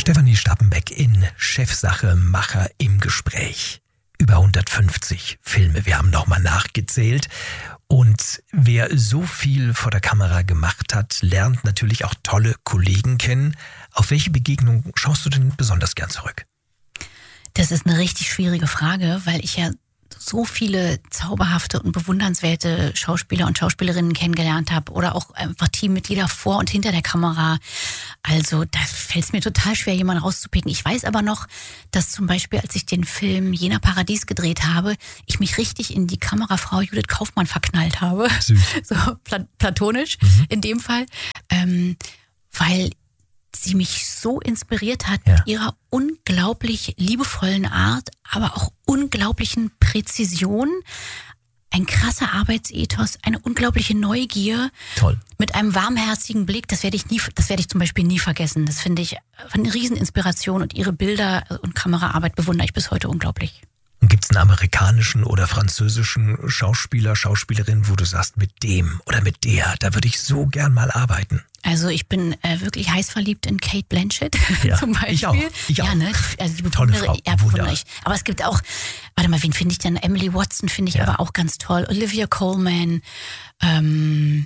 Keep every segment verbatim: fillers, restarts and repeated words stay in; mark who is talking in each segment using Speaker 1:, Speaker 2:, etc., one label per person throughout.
Speaker 1: Stefanie Stappenbeck in Chefsache Macher im Gespräch. Über hundertfünfzig Filme, wir haben nochmal nachgezählt. Und wer so viel vor der Kamera gemacht hat, lernt natürlich auch tolle Kollegen kennen. Auf welche Begegnung schaust du denn besonders gern zurück?
Speaker 2: Das ist eine richtig schwierige Frage, weil ich ja so viele zauberhafte und bewundernswerte Schauspieler und Schauspielerinnen kennengelernt habe oder auch einfach Teammitglieder vor und hinter der Kamera. Also da fällt es mir total schwer, jemanden rauszupicken. Ich weiß aber noch, dass zum Beispiel, als ich den Film Jena Paradies gedreht habe, ich mich richtig in die Kamerafrau Judith Kaufmann verknallt habe. Süß. So plat- platonisch mhm. in dem Fall. Ähm, weil sie mich so inspiriert hat, ja, mit ihrer unglaublich liebevollen Art, aber auch unglaublichen Präzision, ein krasser Arbeitsethos, eine unglaubliche Neugier. Toll. Mit einem warmherzigen Blick, das werde ich nie, das werde ich zum Beispiel nie vergessen. Das finde ich eine Rieseninspiration und ihre Bilder und Kameraarbeit bewundere ich bis heute unglaublich.
Speaker 1: Gibt es einen amerikanischen oder französischen Schauspieler, Schauspielerin, wo du sagst, mit dem oder mit der, da würde ich so gern mal arbeiten?
Speaker 2: Also ich bin äh, wirklich heiß verliebt in Cate Blanchett
Speaker 1: ja,
Speaker 2: zum Beispiel.
Speaker 1: Ich auch. Ich auch.
Speaker 2: Ja, ne? Also die
Speaker 1: Tolle Frau.
Speaker 2: Ja, bewundere ich. Aber es gibt auch, warte mal, wen finde ich denn? Emily Watson finde ich ja. aber auch ganz toll. Olivia Colman. Ähm,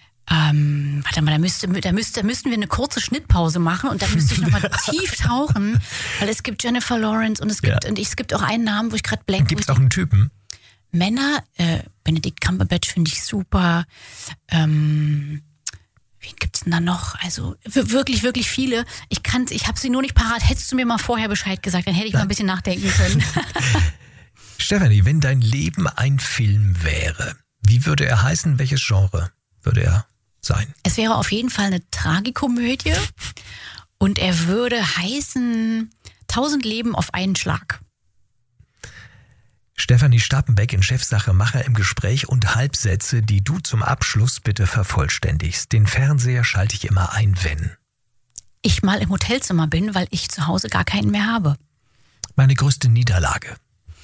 Speaker 2: ähm, warte mal, da, müsste, da, müsste, da müssten wir eine kurze Schnittpause machen und da müsste ich nochmal tief tauchen. Weil es gibt Jennifer Lawrence und es gibt, ja. und es gibt auch einen Namen, wo ich gerade blank.
Speaker 1: Gibt es auch einen Typen?
Speaker 2: Männer, äh, Benedict Cumberbatch finde ich super. Ähm... Wen gibt's denn da noch? Also wirklich, wirklich viele. Ich kann's, ich habe sie nur nicht parat. Hättest du mir mal vorher Bescheid gesagt, dann hätte ich Nein. mal ein bisschen nachdenken können.
Speaker 1: Stefanie, wenn dein Leben ein Film wäre, wie würde er heißen? Welches Genre würde er sein?
Speaker 2: Es wäre auf jeden Fall eine Tragikomödie und er würde heißen Tausend Leben auf einen Schlag.
Speaker 1: Stefanie Stappenbeck in Chefsache Macher im Gespräch und Halbsätze, die du zum Abschluss bitte vervollständigst. Den Fernseher schalte ich immer ein, wenn
Speaker 2: ich mal im Hotelzimmer bin, weil ich zu Hause gar keinen mehr habe.
Speaker 1: Meine größte Niederlage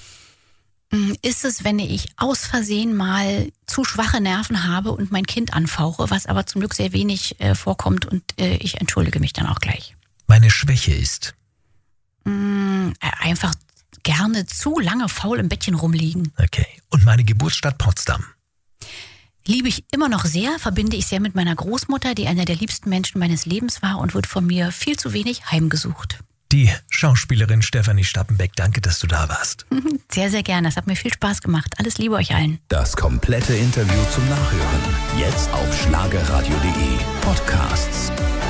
Speaker 2: ist es, wenn ich aus Versehen mal zu schwache Nerven habe und mein Kind anfauche, was aber zum Glück sehr wenig äh, vorkommt und äh, ich entschuldige mich dann auch gleich.
Speaker 1: Meine Schwäche ist
Speaker 2: mm, einfach gerne zu lange faul im Bettchen rumliegen.
Speaker 1: Okay. Und meine Geburtsstadt Potsdam?
Speaker 2: Liebe ich immer noch sehr, verbinde ich sehr mit meiner Großmutter, die einer der liebsten Menschen meines Lebens war und wird von mir viel zu wenig heimgesucht.
Speaker 1: Die Schauspielerin Stefanie Stappenbeck, danke, dass du da warst.
Speaker 2: Sehr, sehr gerne. Das hat mir viel Spaß gemacht. Alles Liebe euch allen.
Speaker 3: Das komplette Interview zum Nachhören. Jetzt auf schlagerradio punkt de Podcasts.